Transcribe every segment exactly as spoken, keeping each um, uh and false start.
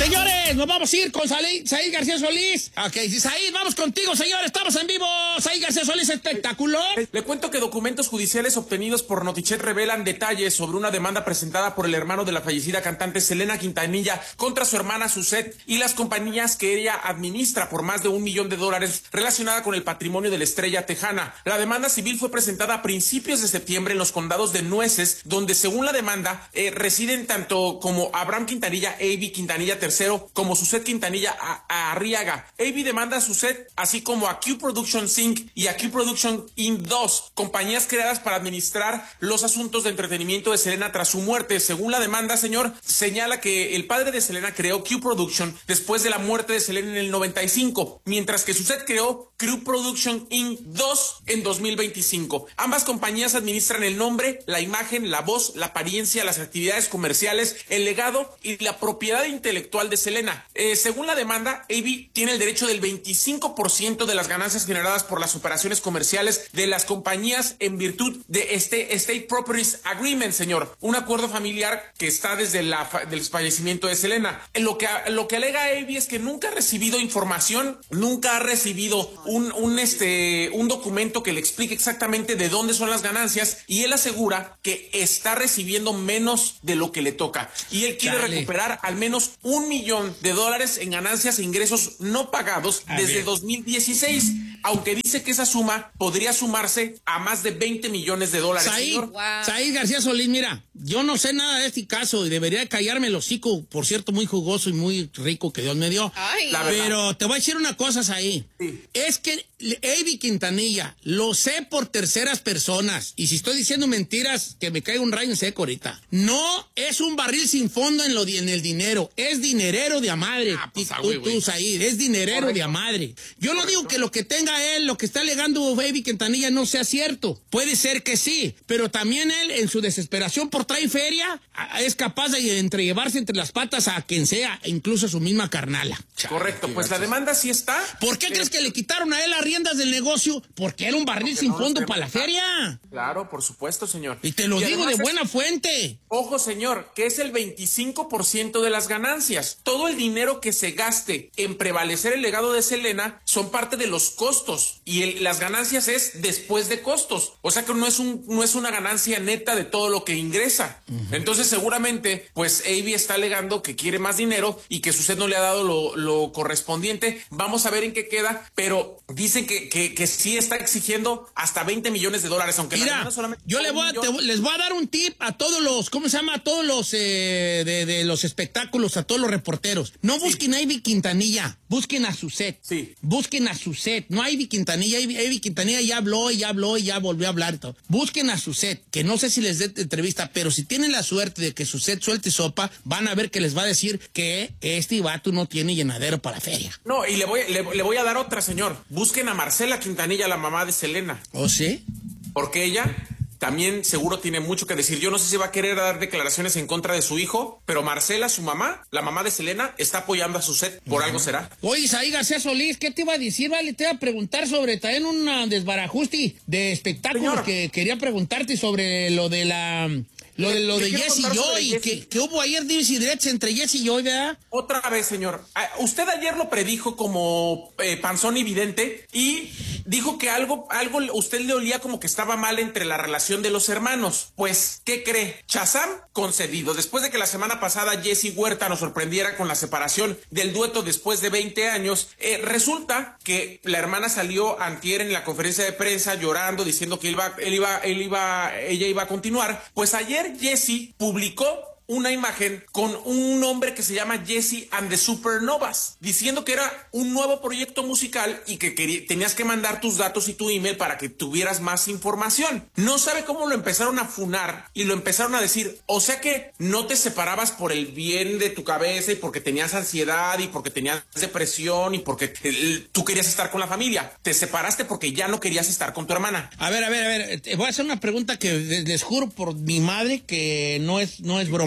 Señores, nos vamos a ir con Said, Said García Solís. Ok, Said, vamos contigo, señor. Estamos en vivo. Said García Solís, espectáculo. Le cuento que documentos judiciales obtenidos por Notichet revelan detalles sobre una demanda presentada por el hermano de la fallecida cantante Selena Quintanilla contra su hermana Suzette y las compañías que ella administra por más de un millón de dólares relacionada con el patrimonio de la estrella tejana. La demanda civil fue presentada a principios de septiembre en los condados de Nueces, donde según la demanda eh, residen tanto como Abraham Quintanilla, A B Quintanilla tercero, como Suzette Quintanilla a, a Arriaga. A B demanda a Suzette, así como a Q Productions Incorporated y a Q Production Incorporated dos, compañías creadas para administrar los asuntos de entretenimiento de Selena tras su muerte. Según la demanda, señor, señala que el padre de Selena creó Q Production después de la muerte de Selena en el noventa y cinco, mientras que Suzette creó Q Production Incorporated dos en dos mil veinticinco. Ambas compañías administran el nombre, la imagen, la voz, la apariencia, las actividades comerciales, el legado y la propiedad intelectual de Selena. Eh, según la demanda, A B tiene el derecho del veinticinco por ciento de las ganancias generadas por las operaciones comerciales de las compañías en virtud de este State Properties Agreement, señor, un acuerdo familiar que está desde la fa del fallecimiento de Selena. Lo que, lo que alega A B es que nunca ha recibido información, nunca ha recibido un, un, este, un documento que le explique exactamente de dónde son las ganancias, y él asegura que está recibiendo menos de lo que le toca, y él quiere Dale. recuperar al menos un millón de dólares en ganancias e ingresos no pagados a desde ver. dos mil dieciséis, aunque dice que esa suma podría sumarse a más de veinte millones de dólares. Said, wow. Said García Solís, mira, yo no sé nada de este caso y debería de callarme el hocico, por cierto, muy jugoso y muy rico que Dios me dio. Ay. Pero te voy a decir una cosa, Said. Sí. Es que A B Quintanilla, lo sé por terceras personas, y si estoy diciendo mentiras, que me caiga un rayo en seco ahorita. No es un barril sin fondo en, lo, en el dinero, es dinerero de a madre. Ah, pues, tú, wey, tú, Said, es dinerero Correcto. de a madre. Yo Correcto. no digo que lo que tenga él, lo que está alegando A B Quintanilla no sea cierto. Puede ser que sí, pero también él, en su desesperación por traer feria, es capaz de entrellevarse entre las patas a quien sea, incluso a su misma carnala. Correcto, pues la demanda sí está. ¿Por qué eh, crees que le quitaron a él las riendas del negocio? Porque era un barril sin no fondo para la feria. Claro, por supuesto, señor. Y te lo y digo de buena es, fuente. Ojo, señor, que es el veinticinco por ciento de las ganancias. Todo el dinero que se gaste en prevalecer el legado de Selena son parte de los costos, y el, las ganancias es después de costos. O sea que no es un no es una ganancia neta de todo lo que ingresa. Uh-huh. Entonces seguramente pues A B está alegando que quiere más dinero y que Suzette no le ha dado lo, lo correspondiente. Vamos a ver en qué queda, pero dicen que, que, que sí está exigiendo hasta veinte millones de dólares, aunque Mira, la solamente yo le voy a, te, les voy a dar un tip a todos los, ¿cómo se llama? A todos los eh, de, de los espectáculos, a todos los reporteros. No busquen sí. a A B Quintanilla, busquen a Suzette. Sí. Busquen a Suzette, no a A B Quintanilla. A B Quintanilla ya habló y ya habló y ya volvió a hablar. Todo. Busquen a Suzette, que no sé si les dé entrevista, pero si tienen la suerte de que Suzette suelte sopa, van a ver que les va a decir que este vato no tiene llenadero para la feria. No, y le voy, le, le voy a dar otra, señor. Busquen a Marcela Quintanilla, la mamá de Selena. ¿Oh, sí? Porque ella también seguro tiene mucho que decir. Yo no sé si va a querer dar declaraciones en contra de su hijo, pero Marcela, su mamá, la mamá de Selena, está apoyando a Suzette. Por uh-huh. algo será. Oye, Said García Solís, ¿qué te iba a decir? Vale, te iba a preguntar sobre también un desbarajuste de espectáculos. Señor. Que quería preguntarte sobre lo de la... Lo de, lo de Jesse y Joy, que, que hubo ayer dimes y derechos entre Jesse y Joy, ¿verdad? Otra vez, señor. Usted ayer lo predijo como eh, panzón evidente y dijo que algo, algo usted le olía como que estaba mal entre la relación de los hermanos. Pues, ¿qué cree? Shazam concedido. Después de que la semana pasada Jesse Huerta nos sorprendiera con la separación del dueto después de veinte años, eh, resulta que la hermana salió antier en la conferencia de prensa llorando, diciendo que él iba, él iba, él iba, ella iba a continuar. Pues ayer Jesse publicó una imagen con un hombre que se llama Jesse and the Supernovas, diciendo que era un nuevo proyecto musical y que quería, tenías que mandar tus datos y tu email para que tuvieras más información. No sabe cómo lo empezaron a funar y lo empezaron a decir, o sea que no te separabas por el bien de tu cabeza y porque tenías ansiedad y porque tenías depresión y porque eh, tú querías estar con la familia. Te separaste porque ya no querías estar con tu hermana. A ver, a ver, a ver, te voy a hacer una pregunta que les juro por mi madre que no es, no es broma.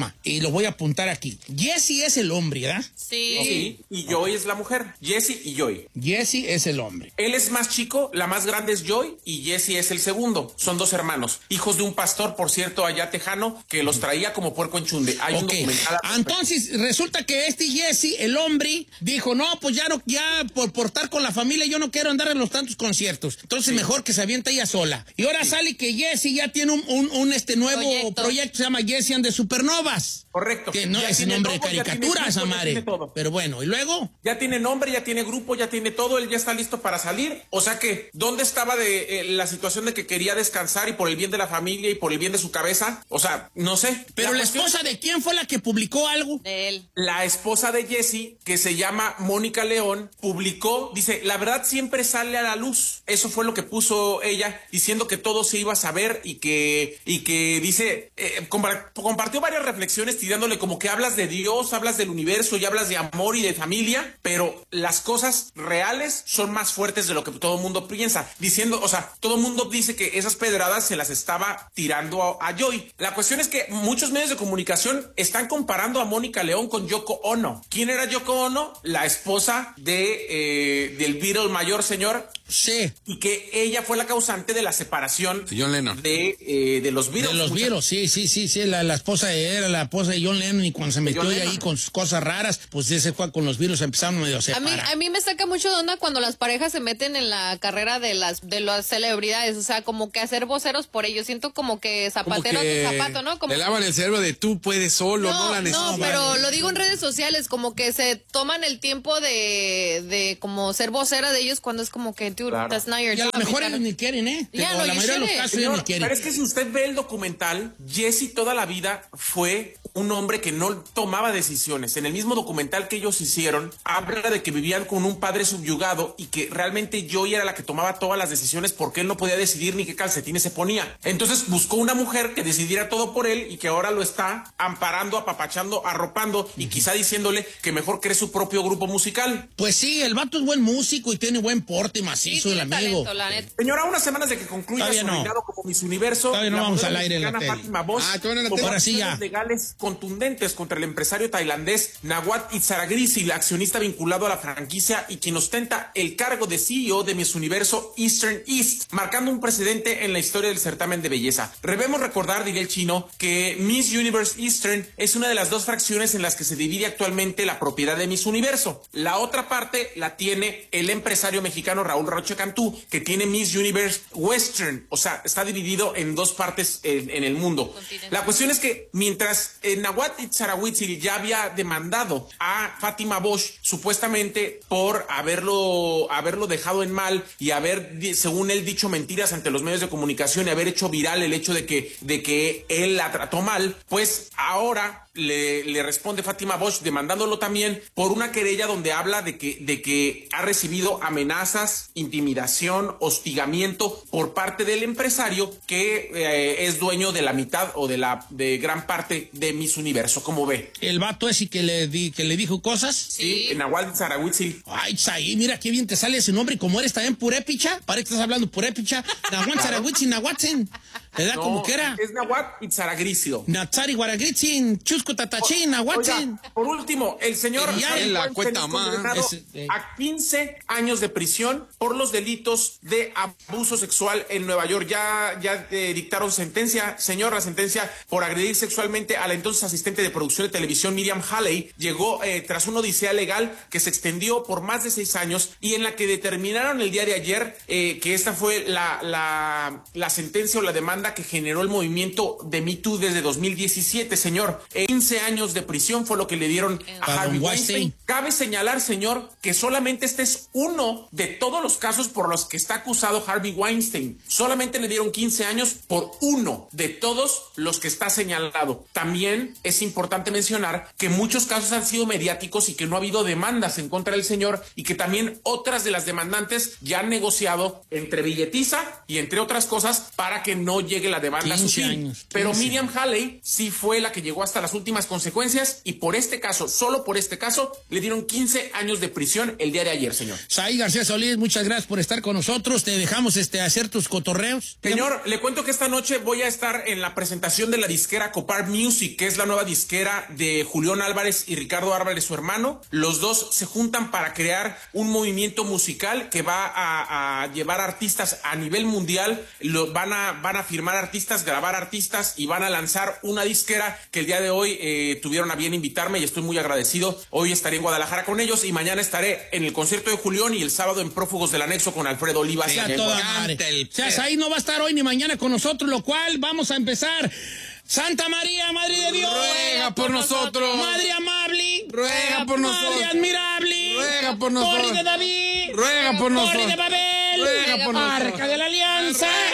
toma, y lo voy a apuntar aquí. Jesse es el hombre, ¿verdad? Sí. Sí, y Joy es la mujer. Jesse y Joy. Jesse es el hombre. Él es más chico, la más grande es Joy y Jesse es el segundo. Son dos hermanos, hijos de un pastor, por cierto, allá tejano, que los traía como puerco en chunde. Hay okay. un documental. Entonces, resulta que este Jesse, el hombre, dijo, no, pues ya no, ya por portar con la familia, yo no quiero andar en los tantos conciertos. Entonces, sí. mejor que se avienta ella sola. Y ahora sí. sale que Jesse ya tiene un, un, un este nuevo proyecto. proyecto, se llama Jesse and the Supernovas. Correcto. Que no ya es nombre de caricatura, esa madre. Pero bueno, ¿y luego? Ya tiene nombre, ya tiene grupo, ya tiene todo, él ya está listo para salir. O sea que, ¿dónde estaba de eh, la situación de que quería descansar y por el bien de la familia y por el bien de su cabeza? O sea, no sé. Pero la, la cuestión... esposa de quién fue la que publicó algo? De él. La esposa de Jesse, que se llama Mónica León, publicó, dice, la verdad siempre sale a la luz. Eso fue lo que puso ella, diciendo que todo se iba a saber y que, y que dice, eh, compartió varias reflexiones tirándole como que hablas de Dios, hablas del universo y hablas de amor y de familia, pero las cosas reales son más fuertes de lo que todo el mundo piensa, diciendo, o sea, todo el mundo dice que esas pedradas se las estaba tirando a, a Joy. La cuestión es que muchos medios de comunicación están comparando a Mónica León con Yoko Ono. ¿Quién era Yoko Ono? La esposa de eh, del Beatle mayor, señor. Sí. Y que ella fue la causante de la separación de John Lennon. De, eh, de los Beatles. De los Beatles, sí, sí, sí, sí. La, la esposa de, era la esposa de John Lennon y cuando se metió ahí con sus cosas raras, pues ese fue con los Beatles empezaron medio a separar. A mí, a mí me saca mucho de onda cuando las parejas se meten en la carrera de las de las celebridades, o sea, como que hacer voceros por ellos. Siento como que zapatero de zapato, ¿no? Como le lavan el cerebro de tú puedes solo, no, no la necesitas. No, pero vale. Lo digo en redes sociales, como que se toman el tiempo de, de como ser vocera de ellos cuando es como que, dude, claro. That's not your y a lo mejor ellos ni quieren, ¿eh? Ya, Digo, no, la mayoría de los casos Señor, ellos ni quieren. Pero es que si usted ve el documental, Jesse toda la vida fue un hombre que no tomaba decisiones. En el mismo documental que ellos hicieron, habla de que vivían con un padre subyugado y que realmente Joy era la que tomaba todas las decisiones porque él no podía decidir ni qué calcetines se ponía. Entonces buscó una mujer que decidiera todo por él y que ahora lo está amparando, apapachando, arropando y quizá diciéndole que mejor cree su propio grupo musical. Pues sí, el vato es buen músico y tiene buen porte macizo, sí, el amigo. Talento, la neta. Señora, unas semanas de que concluya su no. reinado como Miss Universo, todavía no vamos al aire en la tele. Fátima Bosch, ah, no ahora sí ya. legales contundentes contra el empresario tailandés Nawat Itzaragrisi, el accionista vinculado a la franquicia y quien ostenta el cargo de C E O de Miss Universo Eastern East, marcando un precedente en la historia del certamen de belleza. Debemos recordar, diría el chino, que Miss Universe Eastern es una de las dos fracciones en las que se divide actualmente la propiedad de Miss Universo. La otra parte la tiene el empresario mexicano Raúl Rocha Cantú, que tiene Miss Universe Western, o sea, está dividido en dos partes en, en el mundo. La cuestión es que mientras eh, Nawat Itzaragrisi ya había demandado a Fátima Bosch supuestamente por haberlo, haberlo dejado en mal y haber, según él, dicho mentiras ante los medios de comunicación y haber hecho viral el hecho de que, de que él la trató mal, pues ahora le, le responde Fátima Bosch demandándolo también por una querella donde habla de que, de que ha recibido amenazas, intimidación, hostigamiento por parte del empresario que eh, es dueño de la mitad o de la de gran parte de Miss Universo. ¿Cómo ve? ¿El vato ese que le, di, que le dijo cosas? Sí, en Nawat Itzaragrisi. Ay, Zahí, mira qué bien te sale ese nombre. Como eres también purépicha, parece que estás hablando purépicha. Nawat Itzaragrisi, Nahuatzen. ¿Le da no, como que era? Es Nawat Itzaragrisi. Natsari Guaragritzin, Chusco Tatachín, Nahuatzen. Por último, el señor ya en la cuenta más eh. a quince años de prisión por los delitos de abuso sexual en Nueva York. Ya, ya eh, dictaron sentencia, señor, la sentencia por agredir sexualmente a la entonces asistente de producción de televisión Miriam Halley llegó eh, tras una odisea legal que se extendió por más de seis años y en la que determinaron el día de ayer eh, que esta fue la, la, la sentencia o la demanda que generó el movimiento de Me Too desde dos mil diecisiete, señor. Eh, quince años de prisión fue lo que le dieron a Harvey Weinstein. Cabe señalar, señor, que solamente este es uno de todos los casos por los que está acusado Harvey Weinstein. Solamente le dieron quince años por uno de todos los que está señalado. También es importante mencionar que muchos casos han sido mediáticos y que no ha habido demandas en contra del señor y que también otras de las demandantes ya han negociado entre billetiza y entre otras cosas para que no llegue llegue la demanda a su fin. Años, Pero Miriam Halley sí fue la que llegó hasta las últimas consecuencias y por este caso, solo por este caso, le dieron quince años de prisión el día de ayer, señor. Saí García Solís, muchas gracias por estar con nosotros. Te dejamos este hacer tus cotorreos. Señor, le cuento que esta noche voy a estar en la presentación de la disquera Copar Music, que es la nueva disquera de Julián Álvarez y Ricardo Álvarez, su hermano. Los dos se juntan para crear un movimiento musical que va a, a llevar artistas a nivel mundial. Lo, van, a, van a firmar artistas, grabar artistas y van a lanzar una disquera que el día de hoy eh, tuvieron a bien invitarme y estoy muy agradecido. Hoy estaré en Guadalajara con ellos y mañana estaré en el concierto de Julián y el sábado en Prófugos del Anexo con Alfredo Olivas. Sí, a toda madre. O sea, ahí no va a estar hoy ni mañana con nosotros, lo cual vamos a empezar. Santa María, Madre de Dios, ruega por nosotros. Madre amable, ruega por nosotros. Madre admirable, ruega por nosotros. Torre de David, ruega por nosotros. Torre de Babel, ruega por nosotros. Arca de la Alianza.